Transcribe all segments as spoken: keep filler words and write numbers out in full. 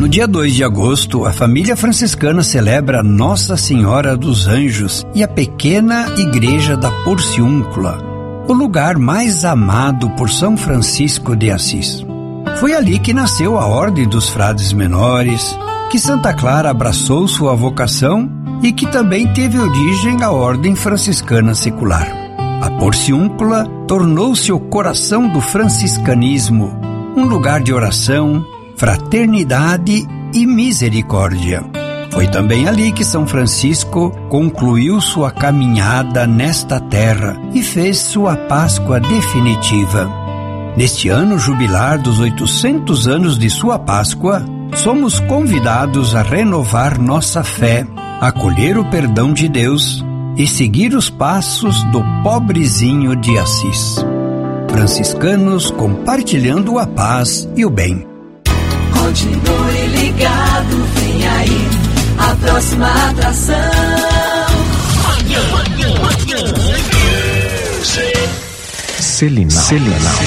No dia dois de agosto, a família franciscana celebra Nossa Senhora dos Anjos e a pequena igreja da Porciúncula, o lugar mais amado por São Francisco de Assis. Foi ali que nasceu a Ordem dos Frades Menores, que Santa Clara abraçou sua vocação e que também teve origem a Ordem Franciscana Secular. A Porciúncula tornou-se o coração do franciscanismo, um lugar de oração, fraternidade e misericórdia. Foi também ali que São Francisco concluiu sua caminhada nesta terra e fez sua Páscoa definitiva. Neste ano jubilar dos oitocentos anos de sua Páscoa, somos convidados a renovar nossa fé, acolher o perdão de Deus e seguir os passos do pobrezinho de Assis. Franciscanos compartilhando a paz e o bem. Continue ligado, vem aí a próxima atração. Selinal. Selinal.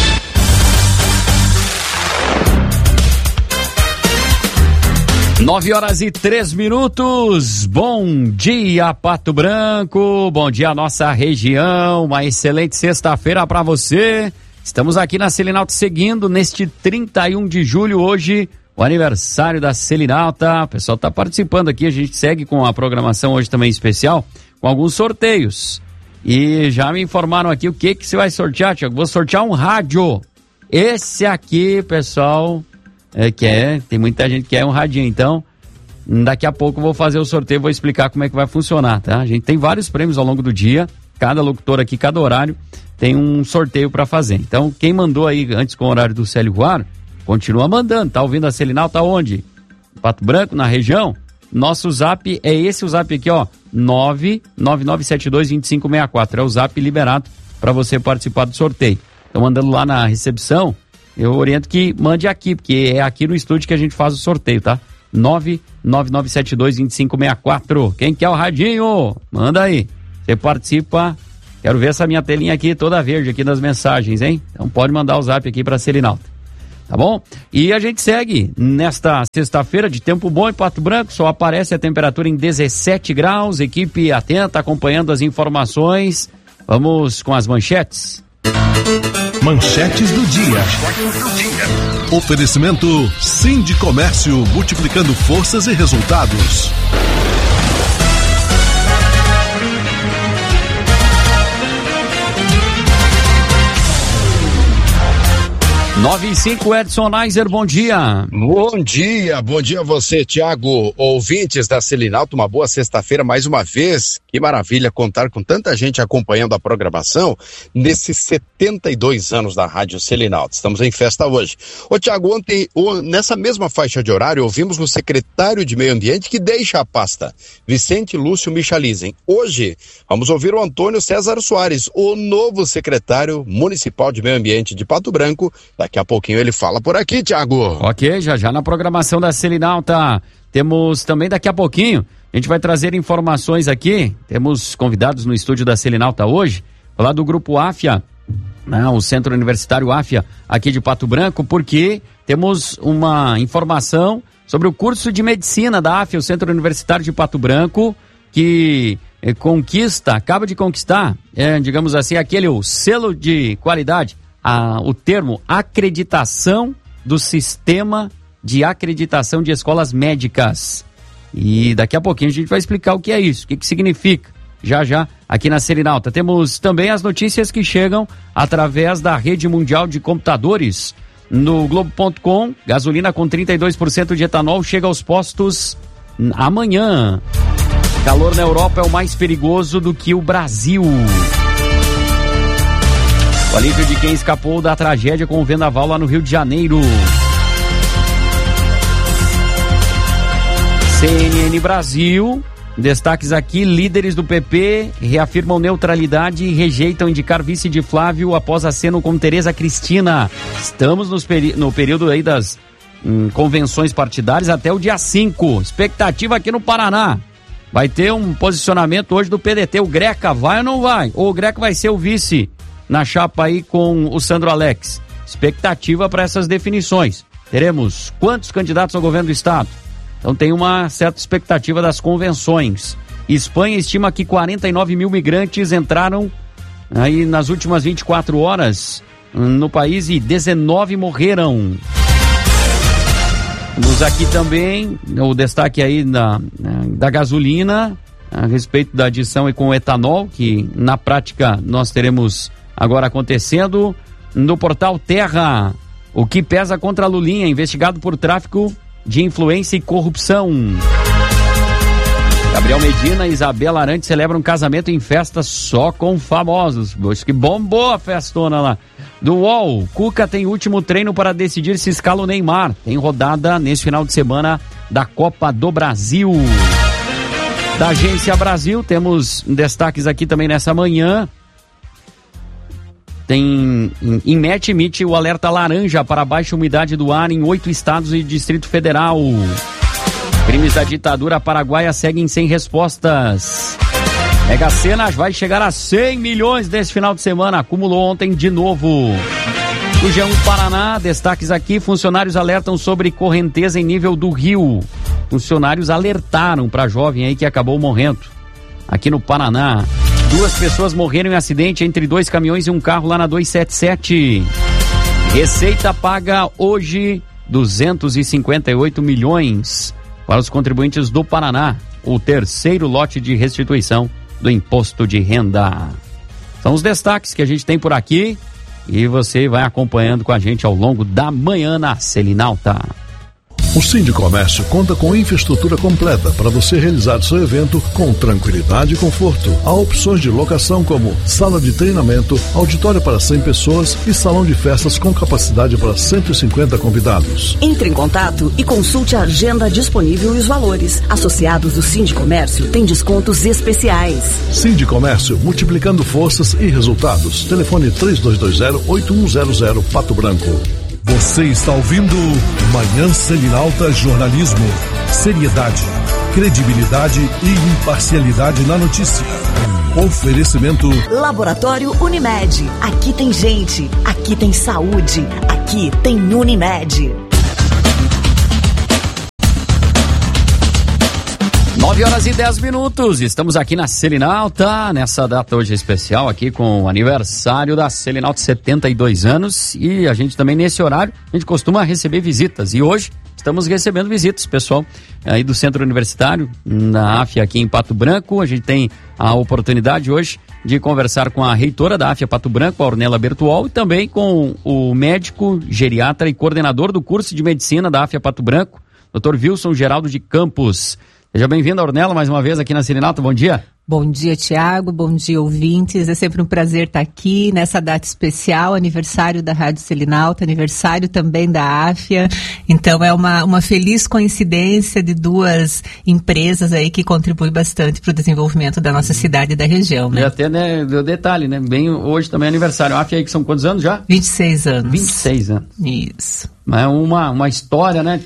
Nove horas e três minutos. Bom dia, Pato Branco. Bom dia, nossa região. Uma excelente sexta-feira para você. Estamos aqui na Selinalta seguindo neste trinta e um de julho, hoje, o aniversário da Selinalta. O pessoal está participando aqui, a gente segue com a programação hoje também especial, com alguns sorteios. E já me informaram aqui o que que você vai sortear, Tiago. Vou sortear um rádio. Esse aqui, pessoal, é, quer, tem muita gente que quer um radinho, então daqui a pouco eu vou fazer o sorteio, vou explicar como é que vai funcionar, tá? A gente tem vários prêmios ao longo do dia, cada locutor aqui, cada horário, tem um sorteio para fazer. Então, quem mandou aí antes com o horário do Célio Guaro, continua mandando. Tá ouvindo a Selinal? Tá onde? Pato Branco, na região? Nosso zap é esse, o zap aqui, ó, nove nove nove sete dois dois cinco seis quatro. É o zap liberado para você participar do sorteio. Então, mandando lá na recepção, eu oriento que mande aqui, porque é aqui no estúdio que a gente faz o sorteio, tá? nove nove nove sete dois dois cinco seis quatro. Quem quer o radinho? Manda aí. Você participa. Quero ver essa minha telinha aqui toda verde aqui nas mensagens, hein? Então pode mandar o zap aqui para Selinalta, tá bom? E a gente segue nesta sexta-feira de tempo bom em Pato Branco, só aparece a temperatura em dezessete graus, equipe atenta, acompanhando as informações. Vamos com as manchetes. Manchetes do dia. Oferecimento Sindicomércio, multiplicando forças e resultados. nove e cinco, Edson Neiser, bom dia. Bom dia, bom dia a você, Tiago. Ouvintes da Selinalta, uma boa sexta-feira mais uma vez. Que maravilha contar com tanta gente acompanhando a programação nesses setenta e dois anos da Rádio Selinalta. Estamos em festa hoje. Ô, Tiago, ontem, nessa mesma faixa de horário, ouvimos o secretário de Meio Ambiente que deixa a pasta, Vicente Lúcio Michalizen. Hoje, vamos ouvir o Antônio César Soares, o novo secretário municipal de Meio Ambiente de Pato Branco. Daqui a pouquinho ele fala por aqui, Tiago. Ok, já já na programação da Selinalta. Temos também daqui a pouquinho, a gente vai trazer informações aqui. Temos convidados no estúdio da Selinalta hoje, falar do Grupo Áfia, né, o Centro Universitário Áfia aqui de Pato Branco, porque temos uma informação sobre o curso de medicina da Áfia, o Centro Universitário de Pato Branco, que eh, conquista, acaba de conquistar, é, digamos assim, aquele o selo de qualidade. A, o termo acreditação do sistema de acreditação de escolas médicas. E daqui a pouquinho a gente vai explicar o que é isso, o que, que significa. Já já aqui na Selinalta. Temos também as notícias que chegam através da rede mundial de computadores. No Globo ponto com, gasolina com trinta e dois por cento de etanol chega aos postos amanhã. Calor na Europa é o mais perigoso do que o Brasil. O alívio de quem escapou da tragédia com o vendaval lá no Rio de Janeiro. C N N Brasil, destaques aqui, líderes do P P reafirmam neutralidade e rejeitam indicar vice de Flávio após aceno com Tereza Cristina. Estamos nos peri- no período aí das hum, convenções partidárias até o dia cinco. Expectativa aqui no Paraná. Vai ter um posicionamento hoje do P D T. O Greca vai ou não vai? Ou o Greca vai ser o vice na chapa aí com o Sandro Alex? Expectativa para essas definições. teremos quantos candidatos ao governo do estado? Então tem uma certa expectativa das convenções. Espanha estima que quarenta e nove mil migrantes entraram aí nas últimas vinte e quatro horas no país e dezenove morreram. Temos aqui também o destaque aí da, da gasolina a respeito da adição com o etanol, que na prática nós teremos agora acontecendo. No portal Terra, o que pesa contra a Lulinha, investigado por tráfico de influência e corrupção. Gabriel Medina e Isabela Arantes celebram um casamento em festa só com famosos. Acho que bombou a festona lá. Do U O L, Cuca tem último treino para decidir se escala o Neymar. Tem rodada nesse final de semana da Copa do Brasil. Da Agência Brasil, temos destaques aqui também nessa manhã. Tem, em Met emite o alerta laranja para baixa umidade do ar em oito estados e Distrito Federal. Crimes da ditadura paraguaia seguem sem respostas. Mega Sena vai chegar a cem milhões desse final de semana, acumulou ontem de novo. O G um Paraná, destaques aqui, funcionários alertam sobre correnteza em nível do rio. Funcionários alertaram para a jovem aí que acabou morrendo. Aqui no Paraná, duas pessoas morreram em acidente entre dois caminhões e um carro lá na duzentos e setenta e sete. Receita paga hoje duzentos e cinquenta e oito milhões para os contribuintes do Paraná, o terceiro lote de restituição do imposto de renda. São os destaques que a gente tem por aqui e você vai acompanhando com a gente ao longo da manhã na Selinalta. O Sindicomércio conta com infraestrutura completa para você realizar seu evento com tranquilidade e conforto. Há opções de locação como sala de treinamento, auditório para cem pessoas e salão de festas com capacidade para cento e cinquenta convidados. Entre em contato e consulte a agenda disponível e os valores. Associados do Sindicomércio têm descontos especiais. Sindicomércio, multiplicando forças e resultados. Telefone três dois dois zero, oito um zero zero, Pato Branco. Você está ouvindo Manhã Selinalta Jornalismo. Seriedade, credibilidade e imparcialidade na notícia. Oferecimento Laboratório Unimed. Aqui tem gente, aqui tem saúde, aqui tem Unimed. nove horas e dez minutos, estamos aqui na Selinalta, nessa data hoje especial aqui com o aniversário da Selinalta, setenta e dois anos, e a gente também nesse horário, a gente costuma receber visitas, e hoje estamos recebendo visitas, pessoal, aí do Centro Universitário, na A F I A aqui em Pato Branco. A gente tem a oportunidade hoje de conversar com a reitora da A F I A Pato Branco, a Ornella Bertuol, e também com o médico, geriatra e coordenador do curso de medicina da A F I A Pato Branco, doutor Wilson Geraldo de Campos. Seja bem-vindo, Ornella, mais uma vez aqui na Selinalta. Bom dia. Bom dia, Tiago. Bom dia, ouvintes. É sempre um prazer estar aqui nessa data especial, aniversário da Rádio Selinalta, aniversário também da A F I A. Então é uma, uma feliz coincidência de duas empresas aí que contribuem bastante para o desenvolvimento da nossa cidade e da região, né? E até, né, deu detalhe, né? Bem, hoje também é aniversário. A F I A aí que são quantos anos já? vinte e seis anos. vinte e seis anos. Isso. É uma, uma história, né?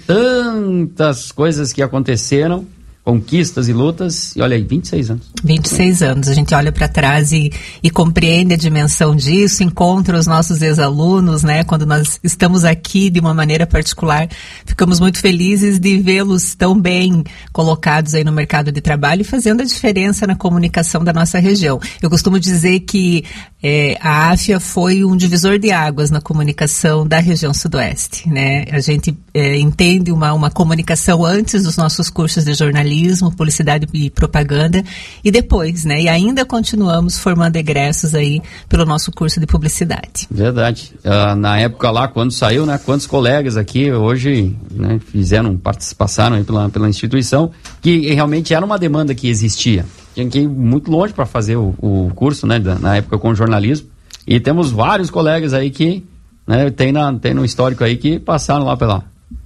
Tantas coisas que aconteceram. Conquistas e lutas, e olha aí, vinte e seis anos. vinte e seis anos, a gente olha para trás e, e compreende a dimensão disso, encontra os nossos ex-alunos, né? Quando nós estamos aqui de uma maneira particular, ficamos muito felizes de vê-los tão bem colocados aí no mercado de trabalho e fazendo a diferença na comunicação da nossa região. Eu costumo dizer que é, a A F I A foi um divisor de águas na comunicação da região sudoeste, né? A gente é, entende uma, uma comunicação antes dos nossos cursos de jornalismo, publicidade e propaganda, e depois, né? E ainda continuamos formando egressos aí pelo nosso curso de publicidade. Verdade. Uh, na época lá, quando saiu, né? Quantos colegas aqui hoje, né, fizeram, passaram aí pela, pela instituição, que realmente era uma demanda que existia. Tinha que ir muito longe para fazer o, o curso, né? Da, na época com jornalismo. E temos vários colegas aí que, né, tem, na, tem no histórico aí que passaram lá pela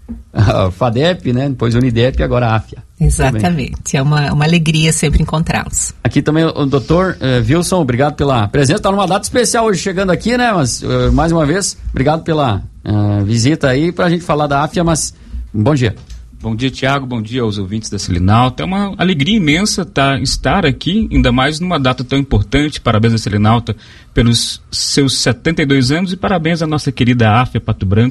a FADEP, né? Depois Unidep e agora a A F I A. Exatamente, também. É uma, uma alegria sempre encontrá-los. Aqui também o doutor uh, Wilson, obrigado pela presença, está numa data especial hoje chegando aqui, né, mas uh, mais uma vez, obrigado pela uh, visita aí para a gente falar da A F I A, mas bom dia. Bom dia, Tiago, bom dia aos ouvintes da Selinalta. É uma alegria imensa tá, estar aqui, ainda mais numa data tão importante. Parabéns à Selinalta pelos seus setenta e dois anos e parabéns à nossa querida A F I A Pato Branco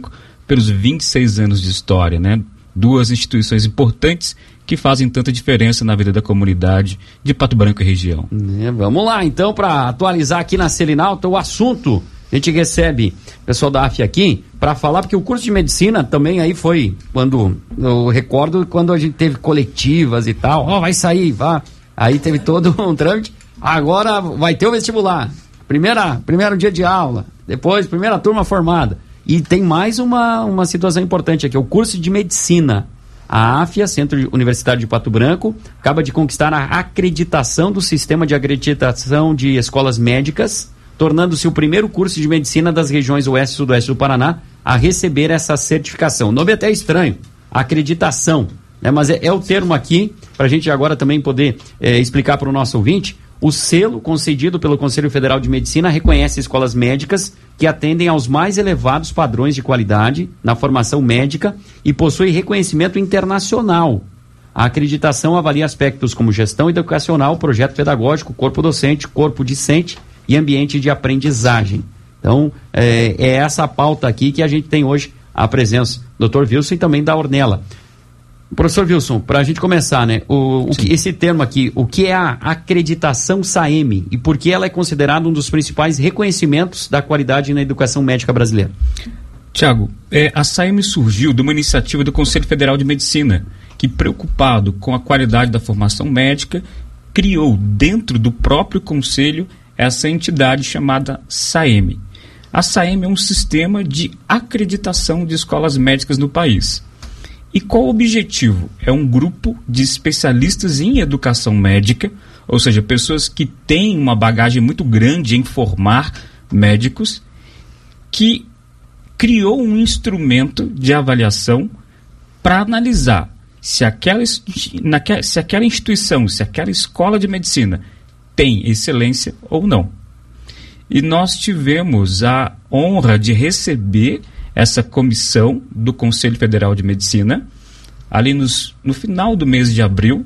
pelos vinte e seis anos de história, né? Duas instituições importantes que fazem tanta diferença na vida da comunidade de Pato Branco e região. É, vamos lá, então, para atualizar aqui na Selinalta o assunto. A gente recebe o pessoal da A F aqui para falar, porque o curso de medicina também aí foi, quando, eu recordo, quando a gente teve coletivas e tal, ó, oh, vai sair, vá. Aí teve todo um trâmite, agora vai ter o vestibular, primeira, primeiro dia de aula, depois primeira turma formada. E tem mais uma, uma situação importante aqui, o curso de medicina. A AFIA, Centro Universitário de Pato Branco, acaba de conquistar a acreditação do sistema de acreditação de escolas médicas, tornando-se o primeiro curso de medicina das regiões Oeste e Sudoeste do Paraná a receber essa certificação. O nome é até estranho, acreditação, né? Mas é, é o termo aqui, para a gente agora também poder é, explicar para o nosso ouvinte. O selo concedido pelo Conselho Federal de Medicina reconhece escolas médicas que atendem aos mais elevados padrões de qualidade na formação médica e possui reconhecimento internacional. A acreditação avalia aspectos como gestão educacional, projeto pedagógico, corpo docente, corpo discente e ambiente de aprendizagem. Então, é, é essa a pauta aqui que a gente tem hoje, a presença do doutor Wilson e também da Ornella. Professor Wilson, para a gente começar, né, o, o que, esse termo aqui, o que é a acreditação S A E M e por que ela é considerada um dos principais reconhecimentos da qualidade na educação médica brasileira? Tiago, é, a S A E M surgiu de uma iniciativa do Conselho Federal de Medicina, que, preocupado com a qualidade da formação médica, criou dentro do próprio Conselho essa entidade chamada S A E M. A S A E M é um sistema de acreditação de escolas médicas no país. E qual o objetivo? É um grupo de especialistas em educação médica, ou seja, pessoas que têm uma bagagem muito grande em formar médicos, que criou um instrumento de avaliação para analisar se aquela, se aquela instituição, se aquela escola de medicina tem excelência ou não. E nós tivemos a honra de receber essa comissão do Conselho Federal de Medicina, ali nos, no final do mês de abril,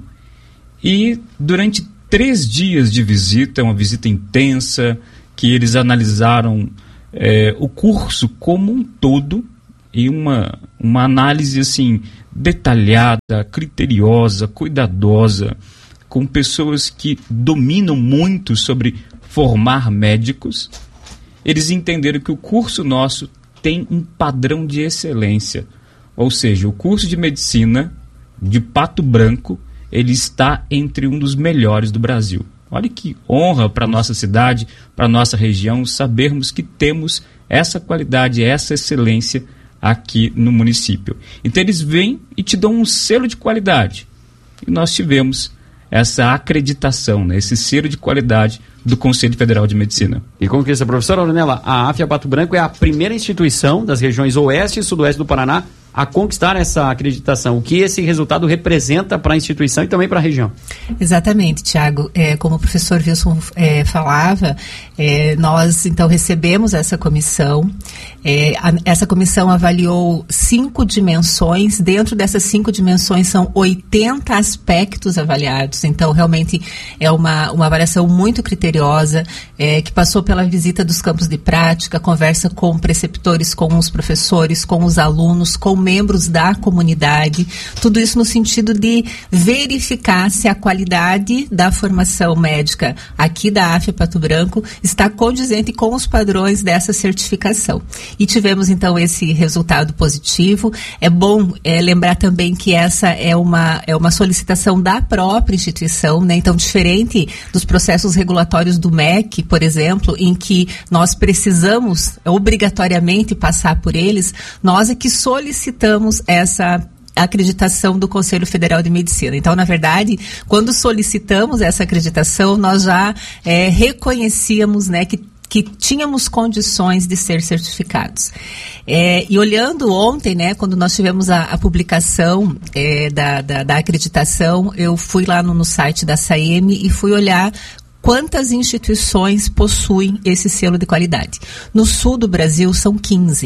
e durante três dias de visita, uma visita intensa, que eles analisaram é, o curso como um todo, e uma, uma análise assim, detalhada, criteriosa, cuidadosa, com pessoas que dominam muito sobre formar médicos. Eles entenderam que o curso nosso tem um padrão de excelência, ou seja, o curso de medicina de Pato Branco, ele está entre um dos melhores do Brasil. Olha que honra para a nossa cidade, para a nossa região, sabermos que temos essa qualidade, essa excelência aqui no município. Então eles vêm e te dão um selo de qualidade. E nós tivemos essa acreditação, né, esse selo de qualidade do Conselho Federal de Medicina. E como que é, professora Ornella, a AFIA Pato Branco é a primeira instituição das regiões Oeste e Sudoeste do Paraná a conquistar essa acreditação. O que esse resultado representa para a instituição e também para a região? Exatamente, Tiago. É, como o professor Wilson é, falava, é, nós então recebemos essa comissão. É, a, essa comissão avaliou cinco dimensões. Dentro dessas cinco dimensões são oitenta aspectos avaliados. Então, realmente é uma, uma avaliação muito criteriosa, é, que passou pela visita dos campos de prática, conversa com preceptores, com os professores, com os alunos, com membros da comunidade, tudo isso no sentido de verificar se a qualidade da formação médica aqui da AFIA Pato Branco está condizente com os padrões dessa certificação. E tivemos então esse resultado positivo. É bom é, lembrar também que essa é uma, é uma solicitação da própria instituição, né? Então, diferente dos processos regulatórios do M E C, por exemplo, em que nós precisamos obrigatoriamente passar por eles, nós é que solicitamos essa acreditação do Conselho Federal de Medicina. Então, na verdade, quando solicitamos essa acreditação, nós já é, reconhecíamos, né, que que tínhamos condições de ser certificados. É, e olhando ontem, né, quando nós tivemos a, a publicação é, da, da, da acreditação, eu fui lá no, no site da S A E M e fui olhar quantas instituições possuem esse selo de qualidade. No sul do Brasil são quinze.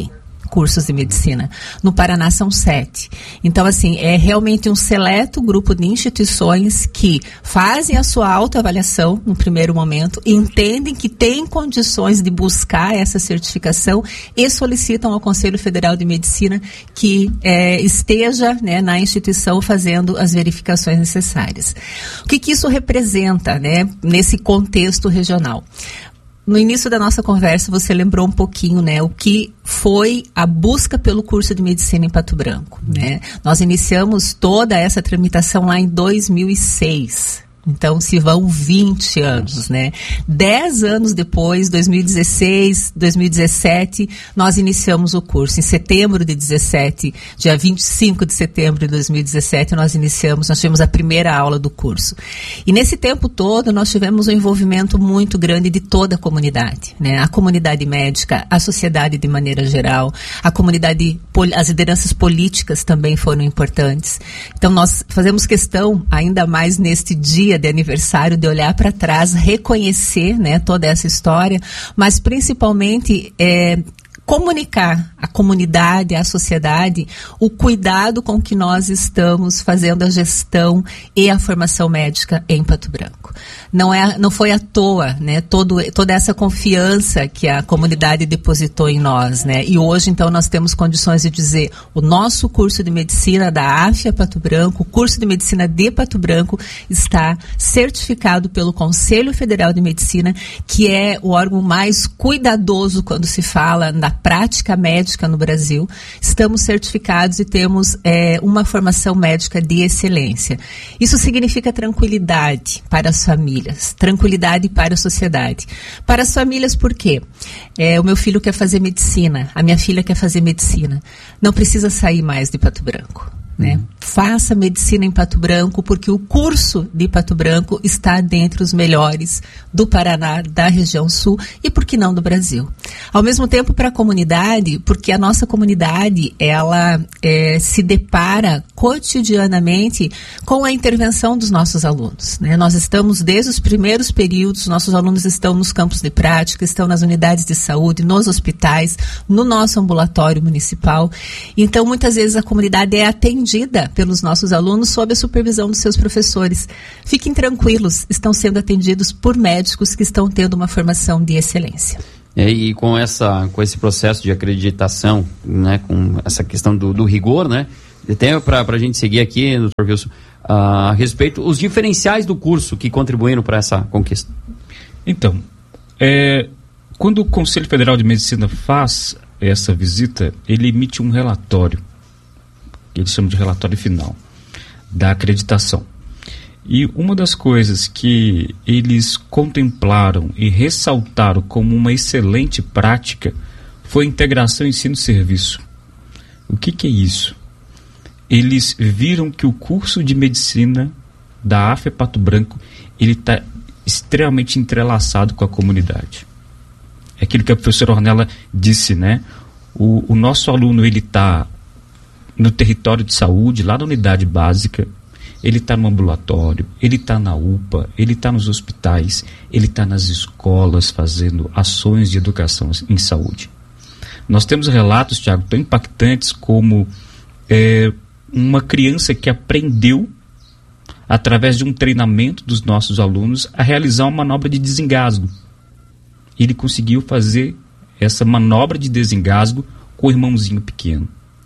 cursos de medicina. No Paraná são sete. Então, assim, é realmente um seleto grupo de instituições que fazem a sua autoavaliação no primeiro momento, entendem que têm condições de buscar essa certificação e solicitam ao Conselho Federal de Medicina que é, esteja, né, na instituição fazendo as verificações necessárias. O que, que isso representa, né, nesse contexto regional? No início da nossa conversa, você lembrou um pouquinho, né, o que foi a busca pelo curso de medicina em Pato Branco, né? Nós iniciamos toda essa tramitação lá em dois mil e seis. Então, se vão vinte anos, né? Dez anos depois, dois mil e dezesseis, dois mil e dezessete, nós iniciamos o curso. Em setembro de dezessete, dia vinte e cinco de setembro de dois mil e dezessete, nós iniciamos, nós tivemos a primeira aula do curso. E nesse tempo todo, nós tivemos um envolvimento muito grande de toda a comunidade, né? A comunidade médica, a sociedade de maneira geral, a comunidade, as lideranças políticas também foram importantes. Então, nós fazemos questão, ainda mais neste dia de aniversário, de olhar para trás, reconhecer, né, toda essa história, mas principalmente é, comunicar à comunidade, à sociedade, o cuidado com que nós estamos fazendo a gestão e a formação médica em Pato Branco. Não, é, não foi à toa, né, todo, toda essa confiança que a comunidade depositou em nós, né, e hoje, então, nós temos condições de dizer, o nosso curso de medicina da AFIA Pato Branco, o curso de medicina de Pato Branco, está certificado pelo Conselho Federal de Medicina, que é o órgão mais cuidadoso quando se fala na prática médica no Brasil. Estamos certificados e temos é, uma formação médica de excelência. Isso significa tranquilidade para as famílias, tranquilidade para a sociedade. Para as famílias, por quê? É, o meu filho quer fazer medicina, a minha filha quer fazer medicina. Não precisa sair mais de Pato Branco. Né? Uhum. Faça medicina em Pato Branco, porque o curso de Pato Branco está dentre os melhores do Paraná, da região sul e, por que não, do Brasil. Ao mesmo tempo, para a comunidade, porque a nossa comunidade, ela é, se depara cotidianamente com a intervenção dos nossos alunos, né? Nós estamos desde os primeiros períodos, nossos alunos estão nos campos de prática, estão nas unidades de saúde, nos hospitais, no nosso ambulatório municipal. Então, muitas vezes a comunidade é atendida pelos nossos alunos sob a supervisão dos seus professores. Fiquem tranquilos, estão sendo atendidos por médicos que estão tendo uma formação de excelência. É, e com, essa, com esse processo de acreditação, né, com essa questão do, do rigor, né, até para a gente seguir aqui, doutor Wilson, a respeito, os diferenciais do curso que contribuíram para essa conquista. Então, é, quando o Conselho Federal de Medicina faz essa visita, ele emite um relatório, que eles chamam de relatório final, da acreditação. E uma das coisas que eles contemplaram e ressaltaram como uma excelente prática foi a integração ensino-serviço. O que, que é isso? Eles viram que o curso de medicina da AFIA Pato Branco, ele está extremamente entrelaçado com a comunidade. É aquilo que a professora Ornella disse, né? O, o nosso aluno, ele está no território de saúde, lá na unidade básica, ele está no ambulatório, ele está na U P A, ele está nos hospitais, ele está nas escolas fazendo ações de educação em saúde. Nós temos relatos, Tiago, tão impactantes como é, uma criança que aprendeu, através de um treinamento dos nossos alunos, a realizar uma manobra de desengasgo. Ele conseguiu fazer essa manobra de desengasgo com o irmãozinho pequeno.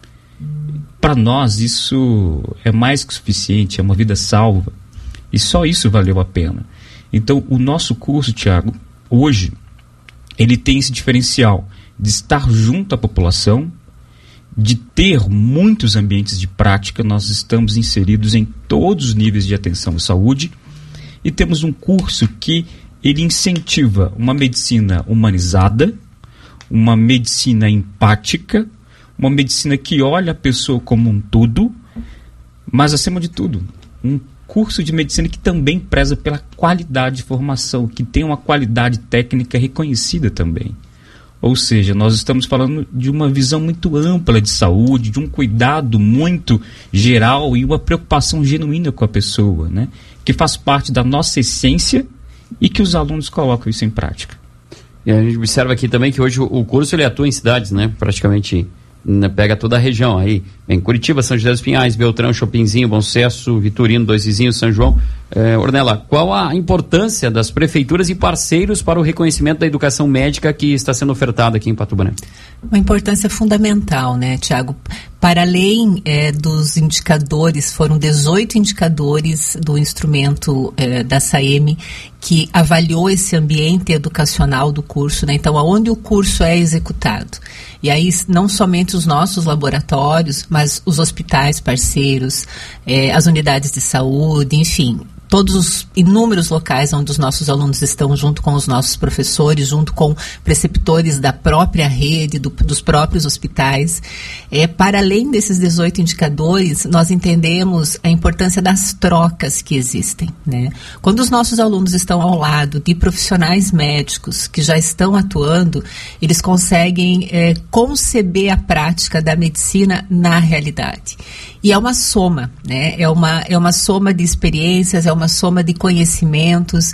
Para nós isso é mais que suficiente, é uma vida salva, e só isso valeu a pena. Então o nosso curso, Tiago, hoje ele tem esse diferencial de estar junto à população, de ter muitos ambientes de prática. Nós estamos inseridos em todos os níveis de atenção à saúde e temos um curso que ele incentiva uma medicina humanizada, uma medicina empática, uma medicina que olha a pessoa como um todo, mas, acima de tudo, um curso de medicina que também preza pela qualidade de formação, que tem uma qualidade técnica reconhecida também. Ou seja, nós estamos falando de uma visão muito ampla de saúde, de um cuidado muito geral e uma preocupação genuína com a pessoa, né? Que faz parte da nossa essência e que os alunos colocam isso em prática. E a gente observa aqui também que hoje o curso ele atua em cidades, né, praticamente né, pega toda a região aí, em Curitiba, São José dos Pinhais, Beltrão, Chopinzinho, Bom Sucesso, Vitorino, Dois Vizinhos, São João. É, Ornella, qual a importância das prefeituras e parceiros para o reconhecimento da educação médica que está sendo ofertada aqui em Pato Branco? Uma importância fundamental, né, Tiago? Para além é, dos indicadores, foram dezoito indicadores do instrumento é, da SAEME que avaliou esse ambiente educacional do curso, né? Então, aonde o curso é executado. E aí, não somente os nossos laboratórios, mas os hospitais parceiros, é, as unidades de saúde, enfim, todos os inúmeros locais onde os nossos alunos estão junto com os nossos professores, junto com preceptores da própria rede, do, dos próprios hospitais. É, para além desses dezoito indicadores, nós entendemos a importância das trocas que existem, né? Quando os nossos alunos estão ao lado de profissionais médicos que já estão atuando, eles conseguem é, conceber a prática da medicina na realidade. E é uma soma, né? É uma, é uma soma de experiências, é uma soma de conhecimentos,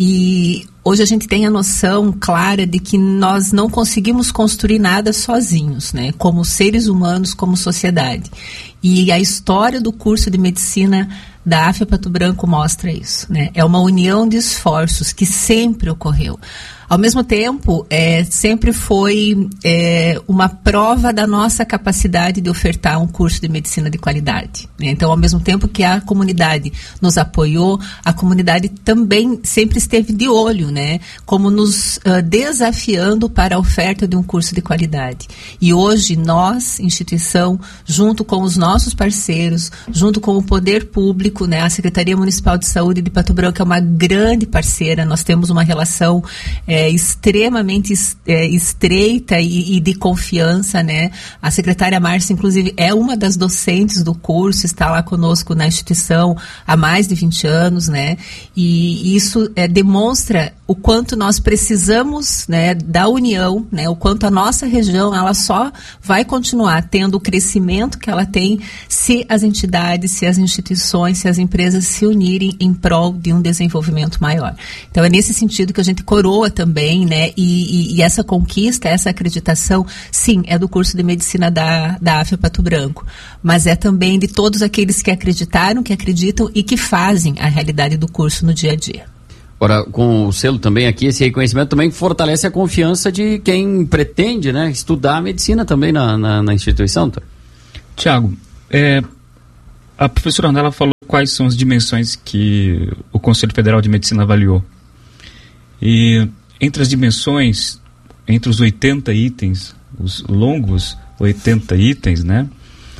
e hoje a gente tem a noção clara de que nós não conseguimos construir nada sozinhos, né? Como seres humanos, como sociedade. E a história do curso de medicina da A F A Pato Branco mostra isso, né? É uma união de esforços que sempre ocorreu. Ao mesmo tempo, é, sempre foi é, uma prova da nossa capacidade de ofertar um curso de medicina de qualidade, né? Então, ao mesmo tempo que a comunidade nos apoiou, a comunidade também sempre esteve de olho, né? Como nos uh, desafiando para a oferta de um curso de qualidade. E hoje, nós, instituição, junto com os nossos parceiros, junto com o poder público, né? A Secretaria Municipal de Saúde de Pato Branco é uma grande parceira, nós temos uma relação é, É, extremamente é, estreita e, e de confiança, né? A secretária Márcia, inclusive, é uma das docentes do curso, está lá conosco na instituição há mais de vinte anos, né? E isso é, demonstra o quanto nós precisamos, né, da união, né? O quanto a nossa região, ela só vai continuar tendo o crescimento que ela tem se as entidades, se as instituições, se as empresas se unirem em prol de um desenvolvimento maior. Então, é nesse sentido que a gente coroa também também, né, e, e, e essa conquista, essa acreditação, sim, é do curso de medicina da, da A F A Pato Branco, mas é também de todos aqueles que acreditaram, que acreditam e que fazem a realidade do curso no dia a dia. Ora, com o selo também aqui, esse reconhecimento também fortalece a confiança de quem pretende, né, estudar a medicina também na, na, na instituição, tá? Tiago, é, a professora Ornella falou quais são as dimensões que o Conselho Federal de Medicina avaliou. E entre as dimensões, entre os oitenta itens, os longos oitenta itens, né,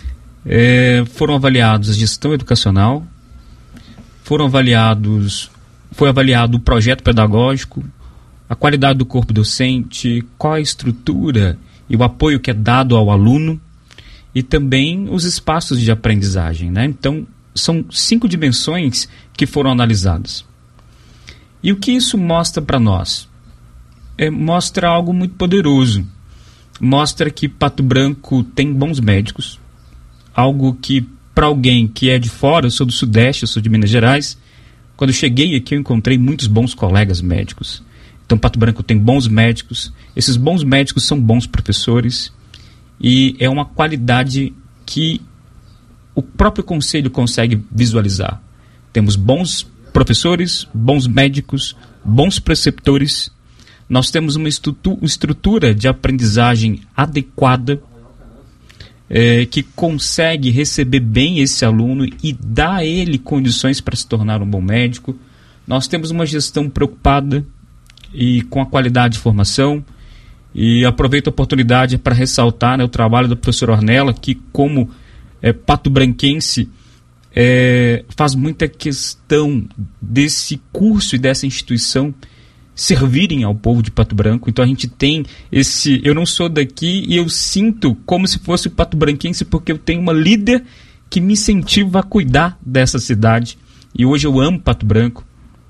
é, foram avaliados a gestão educacional, foram avaliados, foi avaliado o projeto pedagógico, a qualidade do corpo docente, qual a estrutura e o apoio que é dado ao aluno, e também os espaços de aprendizagem, né? Então, são cinco dimensões que foram analisadas. E o que isso mostra para nós? É, mostra algo muito poderoso. Mostra que Pato Branco tem bons médicos, algo que para alguém que é de fora, eu sou do Sudeste, eu sou de Minas Gerais, quando eu cheguei aqui eu encontrei muitos bons colegas médicos. Então Pato Branco tem bons médicos, esses bons médicos são bons professores, e é uma qualidade que o próprio Conselho consegue visualizar. Temos bons professores, bons médicos, bons preceptores. Nós temos uma estrutura de aprendizagem adequada, é, que consegue receber bem esse aluno e dar a ele condições para se tornar um bom médico. Nós temos uma gestão preocupada e com a qualidade de formação, e aproveito a oportunidade para ressaltar, né, o trabalho da professora Ornella, que como é, pato-branquense, é, faz muita questão desse curso e dessa instituição servirem ao povo de Pato Branco. Então a gente tem esse, eu não sou daqui e eu sinto como se fosse pato-branquense, porque eu tenho uma líder que me incentiva a cuidar dessa cidade, e hoje eu amo Pato Branco.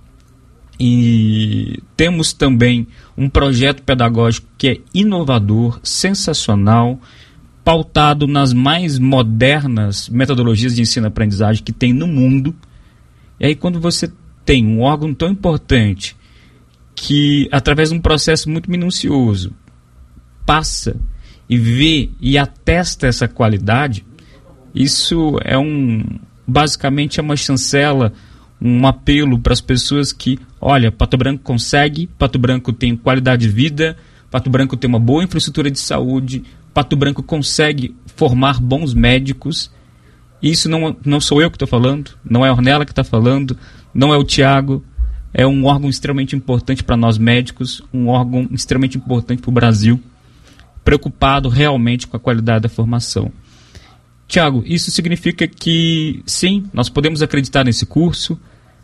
E temos também um projeto pedagógico que é inovador, sensacional, pautado nas mais modernas metodologias de ensino-aprendizagem que tem no mundo. E aí quando você tem um órgão tão importante que, através de um processo muito minucioso, passa e vê e atesta essa qualidade, isso é um, basicamente é uma chancela, um apelo para as pessoas que, olha, Pato Branco consegue, Pato Branco tem qualidade de vida, Pato Branco tem uma boa infraestrutura de saúde, Pato Branco consegue formar bons médicos. Isso não, não sou eu que estou falando, não é a Ornella que está falando, não é o Tiago, é um órgão extremamente importante para nós médicos, um órgão extremamente importante para o Brasil, preocupado realmente com a qualidade da formação. Tiago, isso significa que sim, nós podemos acreditar nesse curso,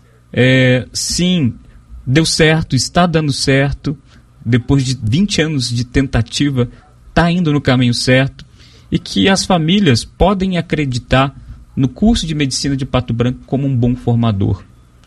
é, sim, deu certo, está dando certo, depois de vinte anos de tentativa, está indo no caminho certo, e que as famílias podem acreditar no curso de medicina de Pato Branco como um bom formador.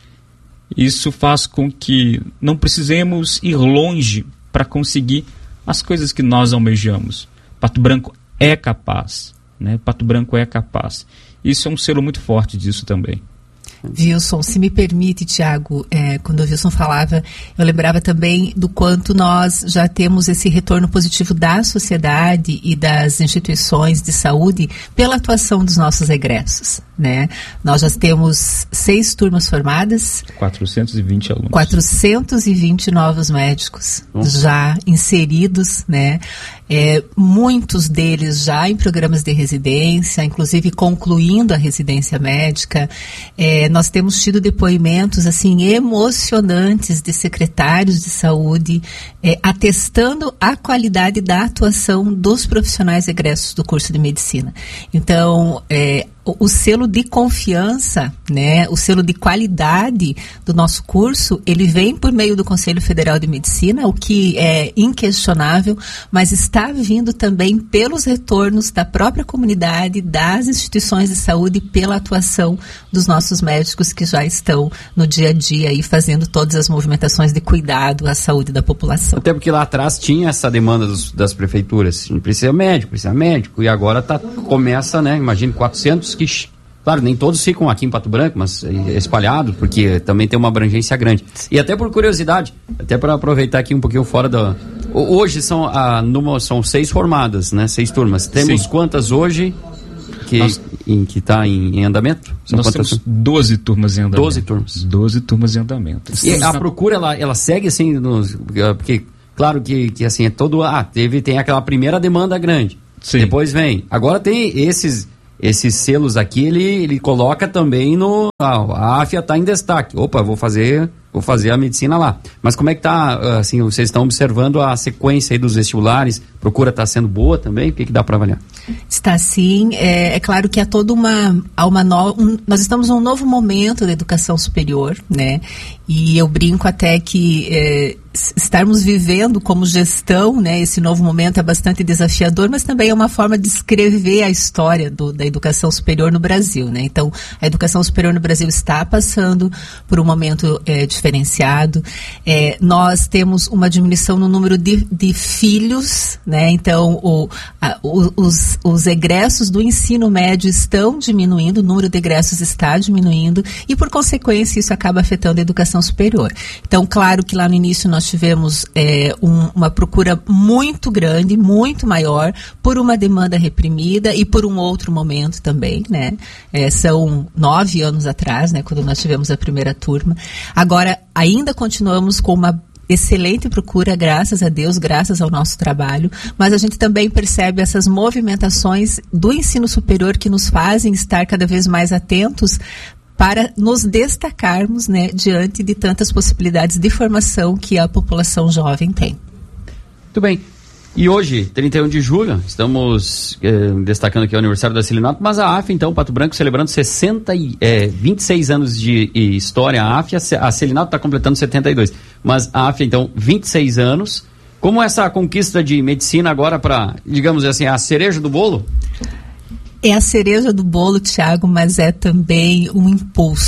Isso faz com que não precisemos ir longe para conseguir as coisas que nós almejamos. Pato Branco é capaz, né? Pato Branco é capaz. Isso é um selo muito forte disso também. Wilson, se me permite, Tiago, é, quando o Wilson falava, eu lembrava também do quanto nós já temos esse retorno positivo da sociedade e das instituições de saúde pela atuação dos nossos egressos, né? Nós já temos seis turmas formadas. quatrocentos e vinte alunos. quatrocentos e vinte novos médicos hum. já inseridos, né? É, muitos deles já em programas de residência, inclusive concluindo a residência médica. É, nós temos tido depoimentos assim emocionantes de secretários de saúde é, atestando a qualidade da atuação dos profissionais egressos do curso de medicina. Então, é, o selo de confiança, né, o selo de qualidade do nosso curso, ele vem por meio do Conselho Federal de Medicina, o que é inquestionável, mas está vindo também pelos retornos da própria comunidade, das instituições de saúde, pela atuação dos nossos médicos que já estão no dia a dia aí fazendo todas as movimentações de cuidado à saúde da população. Até porque lá atrás tinha essa demanda dos, das prefeituras, precisa médico, precisa médico, e agora tá, começa, né, imagine quatrocentos que, claro, nem todos ficam aqui em Pato Branco, mas espalhados, porque também tem uma abrangência grande. E até por curiosidade, até para aproveitar aqui um pouquinho fora da... Hoje são, a, numa, são seis formadas, né? Seis turmas. Temos Sim. quantas hoje que Nós... está em, em andamento? São Nós quantas? temos doze turmas em andamento. doze turmas. doze turmas em andamento. E a procura, ela, ela segue assim, nos, porque claro que, que assim, é todo... Ah, teve, tem aquela primeira demanda grande. Sim. Depois vem. Agora tem esses... Esses selos aqui, ele, ele coloca também no... Ah, a AFIA está em destaque. Opa, vou fazer, vou fazer a medicina lá. Mas como é que está, assim, vocês estão observando a sequência aí dos vestibulares? Procura está sendo boa também? O que, que dá para avaliar? Está sim. É, é claro que há toda uma... Há uma no, um, nós estamos num novo momento da educação superior, né? E eu brinco até que... É, estarmos vivendo como gestão, né, esse novo momento é bastante desafiador, mas também é uma forma de escrever a história do, da educação superior no Brasil, né? Então, a educação superior no Brasil está passando por um momento é, diferenciado. É, nós temos uma diminuição no número de, de filhos, né? Então, o, a, o, os, os egressos do ensino médio estão diminuindo, o número de egressos está diminuindo e, por consequência, isso acaba afetando a educação superior. Então, claro que lá no início nós tivemos é, um, uma procura muito grande, muito maior, por uma demanda reprimida e por um outro momento também, né? É, são nove anos atrás, né, quando nós tivemos a primeira turma. Agora, ainda continuamos com uma excelente procura, graças a Deus, graças ao nosso trabalho, mas a gente também percebe essas movimentações do ensino superior que nos fazem estar cada vez mais atentos para nos destacarmos, né, diante de tantas possibilidades de formação que a população jovem tem. Muito bem. E hoje, trinta e um de julho, estamos eh, destacando aqui o aniversário da Celinato, mas a AFIA, então, Pato Branco, celebrando sessenta e, eh, vinte e seis anos de história. A AFIA, a Celinato está completando setenta e dois, mas a AFIA, então, vinte e seis anos. Como essa conquista de medicina agora para, digamos assim, a cereja do bolo? É a cereja do bolo, Tiago, mas é também um impulso,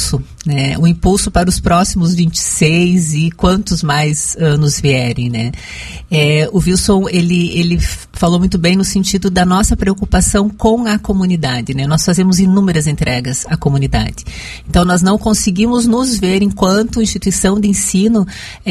né? O impulso para os próximos vinte e seis e quantos mais anos vierem, né? É, o Wilson, ele, ele falou muito bem no sentido da nossa preocupação com a comunidade, né? Nós fazemos inúmeras entregas à comunidade. Então, nós não conseguimos nos ver enquanto instituição de ensino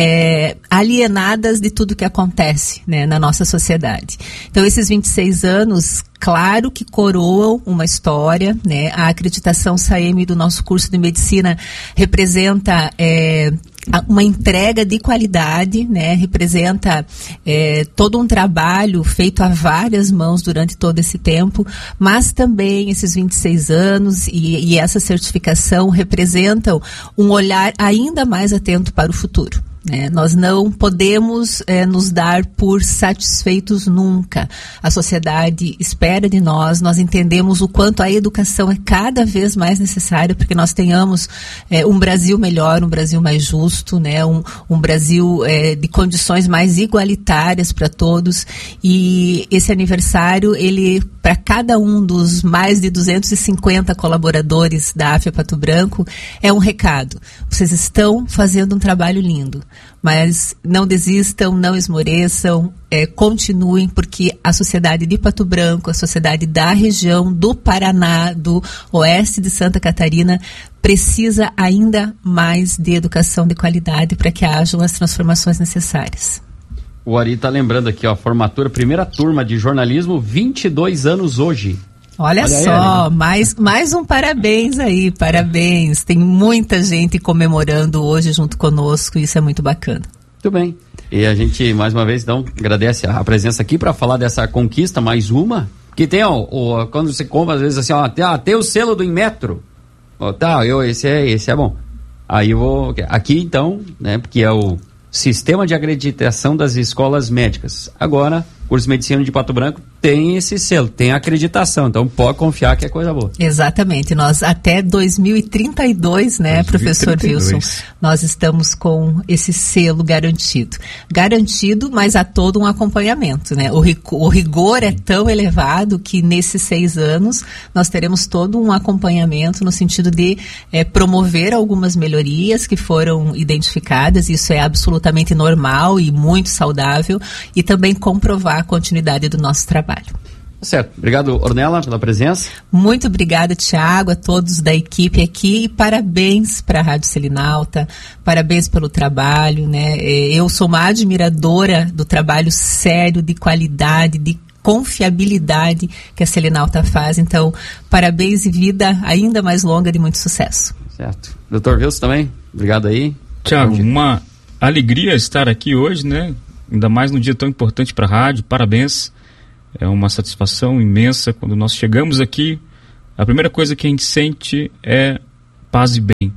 é, alienadas de tudo que acontece, né, na nossa sociedade. Então, esses vinte e seis anos, claro que coroam uma história, né? A acreditação S A E M do nosso curso de medicina representa é, uma entrega de qualidade, né? Representa é, todo um trabalho feito a várias mãos durante todo esse tempo, mas também esses vinte e seis anos e, e essa certificação representam um olhar ainda mais atento para o futuro. É, nós não podemos é, nos dar por satisfeitos nunca. A sociedade espera de nós, nós entendemos o quanto a educação é cada vez mais necessária para que nós tenhamos é, um Brasil melhor, um Brasil mais justo, né? um, um Brasil é, de condições mais igualitárias para todos. E esse aniversário, ele, para cada um dos mais de duzentos e cinquenta colaboradores da AFIA Pato Branco, é um recado. Vocês estão fazendo um trabalho lindo, mas não desistam, não esmoreçam, é, continuem, porque a sociedade de Pato Branco, a sociedade da região do Paraná, do oeste de Santa Catarina, precisa ainda mais de educação de qualidade para que hajam as transformações necessárias. O Ari está lembrando aqui, ó, formatura, primeira turma de jornalismo, vinte e dois anos hoje. Olha, Olha só, aí, mais, mais um parabéns aí, parabéns. Tem muita gente comemorando hoje junto conosco, isso é muito bacana. Muito bem. E a gente, mais uma vez, então, agradece a presença aqui para falar dessa conquista, mais uma, que tem, ó, ó, quando você compra, às vezes assim, ó, tem, ó, tem o selo do Inmetro. Ó, tá, eu, esse, é, esse é bom. Aí eu vou, aqui então, né, porque é o Sistema de Acreditação das Escolas Médicas. Agora, o curso de medicina de Pato Branco tem esse selo, tem acreditação, então pode confiar que é coisa boa. Exatamente, nós até dois mil e trinta e dois, né, dois mil e trinta e dois. Professor Wilson, nós estamos com esse selo garantido. Garantido, mas há todo um acompanhamento, né? O, o rigor é tão elevado que nesses seis anos nós teremos todo um acompanhamento no sentido de é, promover algumas melhorias que foram identificadas, isso é absolutamente normal e muito saudável, e também comprovar a continuidade do nosso trabalho. Certo. Obrigado, Ornella, pela presença. Muito obrigada, Tiago, a todos da equipe aqui, e parabéns para a Rádio Selinalta, parabéns pelo trabalho, né? Eu sou uma admiradora do trabalho sério, de qualidade, de confiabilidade que a Selinalta faz, então parabéns e vida ainda mais longa de muito sucesso. Certo. doutor Wilson também, obrigado aí. Tiago, uma alegria estar aqui hoje, né? Ainda mais num dia tão importante para a rádio, parabéns. É uma satisfação imensa quando nós chegamos aqui. A primeira coisa que a gente sente é paz e bem.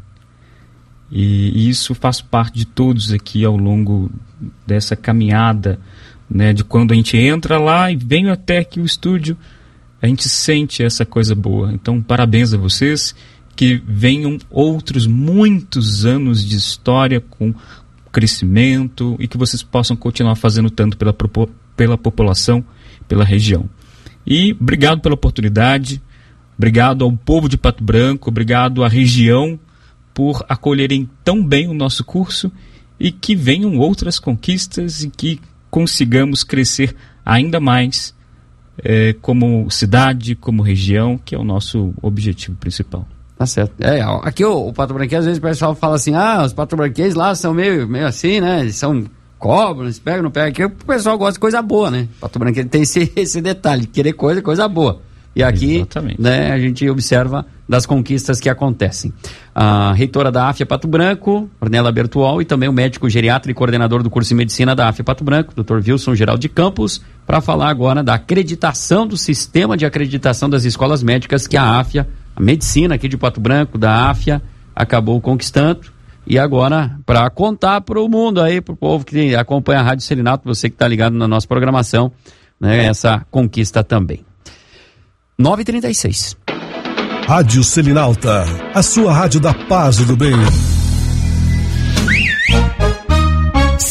E, e isso faz parte de todos aqui ao longo dessa caminhada, né? De quando a gente entra lá e vem até aqui o estúdio, a gente sente essa coisa boa. Então, parabéns a vocês, que venham outros muitos anos de história com crescimento e que vocês possam continuar fazendo tanto pela, pela população, pela região. E obrigado pela oportunidade, obrigado ao povo de Pato Branco, obrigado à região por acolherem tão bem o nosso curso e que venham outras conquistas e que consigamos crescer ainda mais é, como cidade, como região, que é o nosso objetivo principal. Tá certo. É, aqui o, o Pato Branquês, às vezes o pessoal fala assim, ah, os Pato Branquês lá são meio, meio assim, né, eles são cobram, eles pegam, não pegam. Aqui o pessoal gosta de coisa boa, né? Pato Branquês tem esse, esse detalhe, querer coisa, coisa boa. E aqui, né, a gente observa das conquistas que acontecem. A reitora da AFIA Pato Branco, Ornella Bertuol, e também o médico geriatra e coordenador do curso de medicina da AFIA Pato Branco, doutor Wilson Geraldo de Campos, para falar agora da acreditação, do sistema de acreditação das escolas médicas que a AFIA, a medicina aqui de Pato Branco, da AFIA, acabou conquistando. E agora, para contar para o mundo aí, para o povo que acompanha a Rádio Selinalta, você que está ligado na nossa programação, né, essa conquista também. nove e trinta e seis. Rádio Selinalta, a sua rádio da paz e do bem.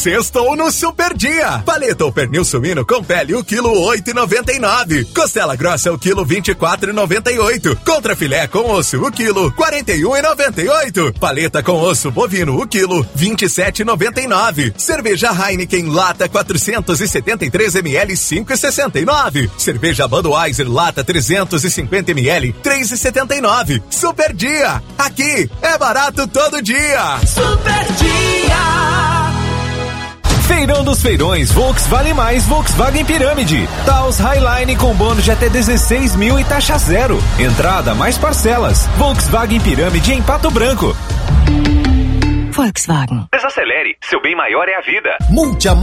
Sextou no Super Dia. Paleta ou pernil suíno com pele, o quilo oito e noventa e nove. Costela grossa, o quilo vinte e quatro e noventa e oito. Contra filé com osso, o quilo quarenta e um e noventa e oito. Paleta com osso bovino, o quilo vinte e sete e noventa e nove. Cerveja Heineken lata quatrocentos e setenta e três mililitros, cinco e sessenta e nove. Cerveja Budweiser lata trezentos e cinquenta mililitros, três e setenta e nove. Super Dia. Aqui é barato todo dia. Super Dia. Feirão dos Feirões, Volks Vale Mais, Volkswagen Pirâmide. Taos Highline com bônus de até dezesseis mil e taxa zero. Entrada mais parcelas. Volkswagen Pirâmide em Pato Branco. Volkswagen. Desacelere, seu bem maior é a vida. Multe a